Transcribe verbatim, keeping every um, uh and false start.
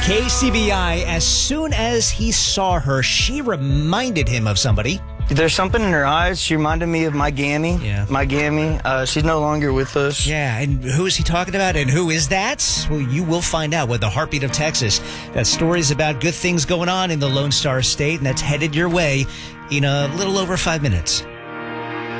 K C B I, as soon as he saw her, she reminded him of somebody. There's something in her eyes. She reminded me of my Gammy. Yeah. My Gammy. Uh, she's no longer with us. Yeah, and who is he talking about, and who is that? Well, you will find out with the Heartbeat of Texas. That story's about good things going on in the Lone Star State, and that's headed your way in a little over five minutes.